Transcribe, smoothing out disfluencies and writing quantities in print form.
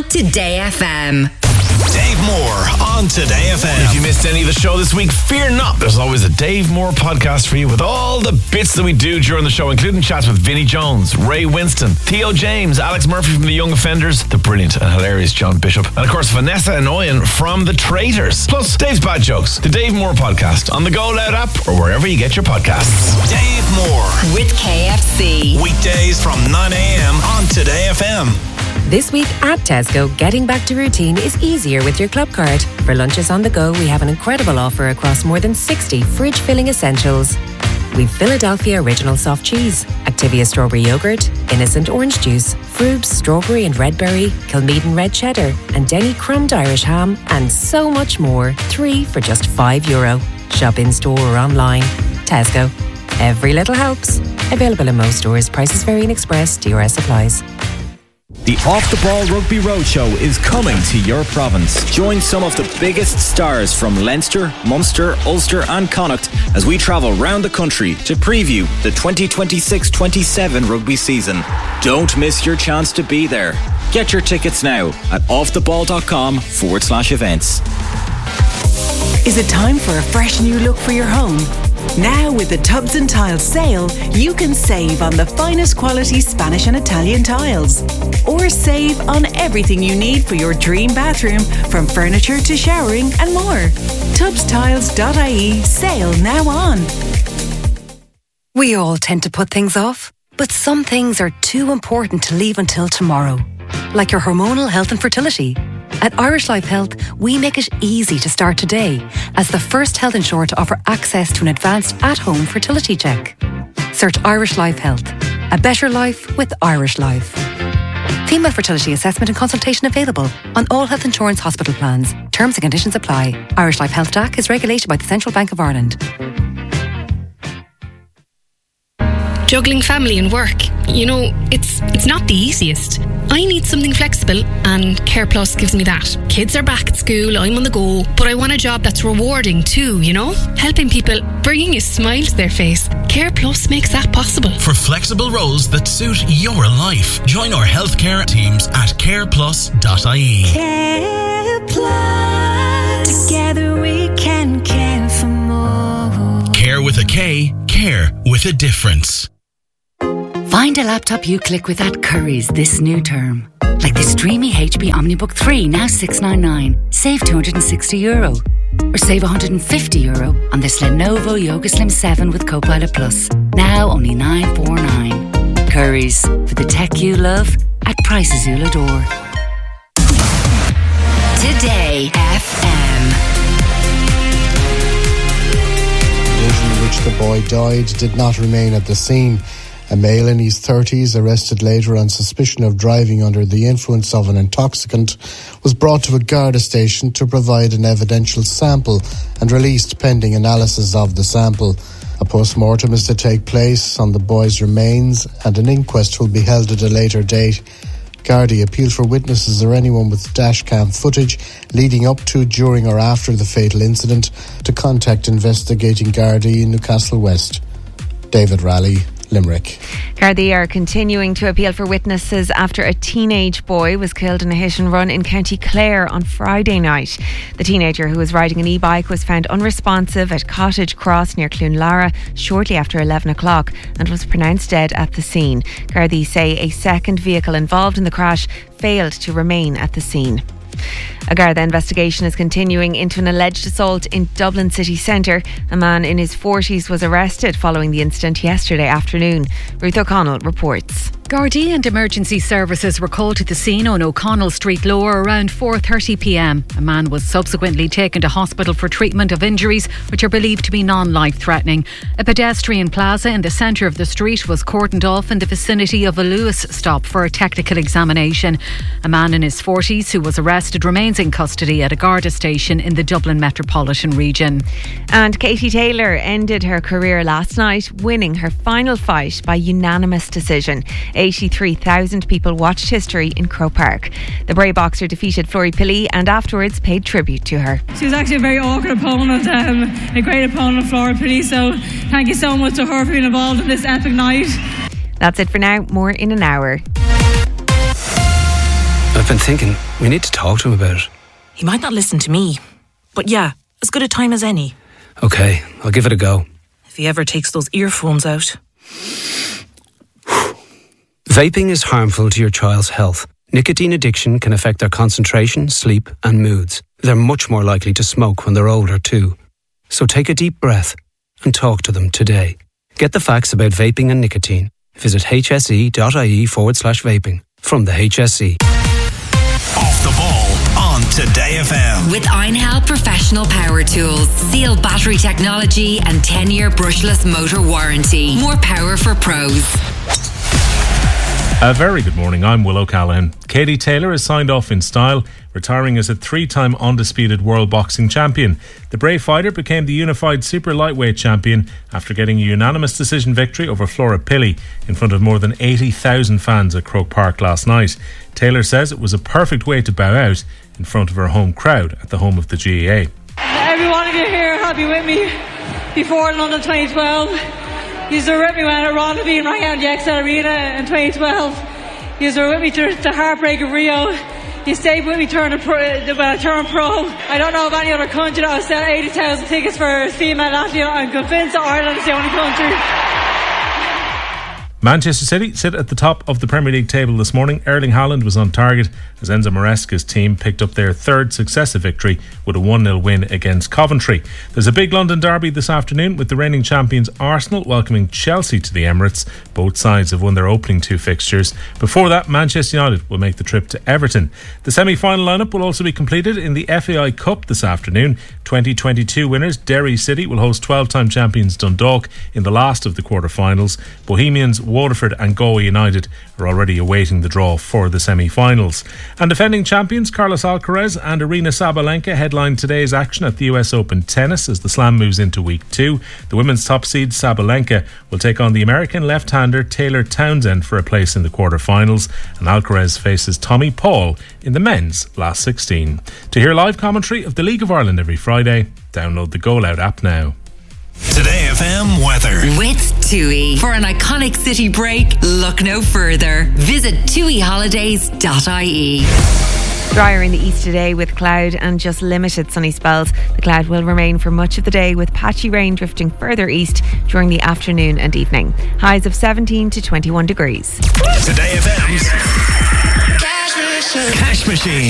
Today FM. Dave Moore on Today FM. If you missed any of the show this week, fear not. There's always a Dave Moore podcast for you with all the bits that we do during the show, including chats with Vinnie Jones, Ray Winston, Theo James, Alex Murphy from The Young Offenders, the brilliant and hilarious John Bishop, and of course Vanessa Inouye from The Traitors. Plus Dave's Bad Jokes, the Dave Moore podcast on the Go Loud app or wherever you get your podcasts. Dave Moore with KFC. Weekdays from 9 a.m. on Today FM. This week at Tesco, getting back to routine is easier with your club card. For lunches on the go, we have an incredible offer across more than 60 fridge-filling essentials. We've Philadelphia Original Soft Cheese, Activia Strawberry Yogurt, Innocent Orange Juice, Frubes Strawberry and Red Berry, Kilmeaden Red Cheddar, and Denny Crumbed Irish Ham, and so much more. 3 for just €5. Shop in store or online. Tesco. Every little helps. Available in most stores. Prices vary in Express. DRS applies. The Off the Ball Rugby Roadshow is coming to your province. Join some of the biggest stars from Leinster, Munster, Ulster and Connacht as we travel round the country to preview the 2026-27 rugby season. Don't miss your chance to be there. Get your tickets now at offtheball.com/events. Is it time for a fresh new look for your home? Now with the Tubs and Tiles sale, you can save on the finest quality Spanish and Italian tiles. Or save on everything you need for your dream bathroom, from furniture to showering and more. Tubstiles.ie sale now on. We all tend to put things off, but some things are too important to leave until tomorrow. Like your hormonal health and fertility. At Irish Life Health, we make it easy to start today as the first health insurer to offer access to an advanced at-home fertility check. Search Irish Life Health. A better life with Irish Life. Female fertility assessment and consultation available on all health insurance hospital plans. Terms and conditions apply. Irish Life Health DAC is regulated by the Central Bank of Ireland. Juggling family and work, you know, it's not the easiest. I need something flexible and Care Plus gives me that. Kids are back at school, I'm on the go, but I want a job that's rewarding too, you know? Helping people, bringing a smile to their face. Care Plus makes that possible. For flexible roles that suit your life, join our healthcare teams at careplus.ie. Care Plus. Together we can care for more. Care with a K, care with a difference. Find a laptop you click with at Curry's this new term. Like this dreamy HP OmniBook 3, now $699. Save €260. Or save €150 on this Lenovo Yoga Slim 7 with Copilot Plus. Now only $949. Curry's, for the tech you love at prices you'll adore. Today FM. The collision in which the boy died did not remain at the scene. A male in his 30s, arrested later on suspicion of driving under the influence of an intoxicant, was brought to a Garda station to provide an evidential sample and released pending analysis of the sample. A post-mortem is to take place on the boy's remains and an inquest will be held at a later date. Gardaí appeal for witnesses or anyone with dashcam footage leading up to, during or after the fatal incident to contact investigating Gardaí in Newcastle West. David Raleigh, Limerick. Gardaí are continuing to appeal for witnesses after a teenage boy was killed in a hit and run in County Clare on Friday night. The teenager, who was riding an e-bike, was found unresponsive at Cottage Cross near Cloonlara shortly after 11 o'clock and was pronounced dead at the scene. Gardaí say a second vehicle involved in the crash failed to remain at the scene. A Garda investigation is continuing into an alleged assault in Dublin city centre. A man in his 40s was arrested following the incident yesterday afternoon. Ruth O'Connell reports. Gardaí and emergency services were called to the scene on O'Connell Street Lower around 4:30pm. A man was subsequently taken to hospital for treatment of injuries which are believed to be non-life-threatening. A pedestrian plaza in the centre of the street was cordoned off in the vicinity of a Lewis stop for a technical examination. A man in his 40s who was arrested remains in custody at a Garda station in the Dublin metropolitan region. And Katie Taylor ended her career last night, winning her final fight by unanimous decision. 83,000 people watched history in Croke Park. The Bray boxer defeated Flori Pilley and afterwards paid tribute to her. She was actually a very awkward opponent, a great opponent, Flori Pilley, so thank you so much to her for being involved in this epic night. That's it for now. More in an hour. I've been thinking we need to talk to him about it. He might not listen to me, but yeah, as good a time as any. Okay, I'll give it a go. If he ever takes those earphones out. Vaping is harmful to your child's health. Nicotine addiction can affect their concentration, sleep and moods. They're much more likely to smoke when they're older too. So take a deep breath and talk to them today. Get the facts about vaping and nicotine. Visit hse.ie/vaping. From the HSE. Off the ball on Today FM. With Einhell Professional Power Tools, Seal battery technology and 10-year brushless motor warranty. More power for pros. A very good morning, I'm Will O'Callaghan. Katie Taylor has signed off in style, retiring as a 3-time undisputed world boxing champion. The brave fighter became the unified super lightweight champion after getting a unanimous decision victory over Flora Pilley in front of more than 80,000 fans at Croke Park last night. Taylor says it was a perfect way to bow out in front of her home crowd at the home of the GAA. Every one of you here have been with me before London 2012. You were with me when Ronaldinho rang out the XL Arena in 2012. You were with me through the heartbreak of Rio. You stayed with me when I turned pro. I don't know of any other country that will sell 80,000 tickets for a female athlete. I'm convinced that Ireland is the only country. Manchester City sit at the top of the Premier League table this morning. Erling Haaland was on target as Enzo Maresca's team picked up their third successive victory with a 1-0 win against Coventry. There's a big London derby this afternoon with the reigning champions Arsenal welcoming Chelsea to the Emirates. Both sides have won their opening 2 fixtures. Before that, Manchester United will make the trip to Everton. The semi-final lineup will also be completed in the FAI Cup this afternoon. 2022 winners Derry City will host 12-time champions Dundalk in the last of the quarter-finals. Bohemians, Waterford and Galway United are already awaiting the draw for the semi-finals. And defending champions Carlos Alcaraz and Aryna Sabalenka headline today's action at the US Open Tennis as the Slam moves into week 2. The women's top seed Sabalenka will take on the American left-hander Taylor Townsend for a place in the quarter-finals, and Alcaraz faces Tommy Paul in the men's last 16. To hear live commentary of the League of Ireland every Friday, download the Goal Out app now. Today FM weather. With TUI. For an iconic city break, look no further. Visit tuiholidays.ie. Drier in the east today with cloud and just limited sunny spells. The cloud will remain for much of the day with patchy rain drifting further east during the afternoon and evening. Highs of 17 to 21 degrees. Today FM's Cash Machine.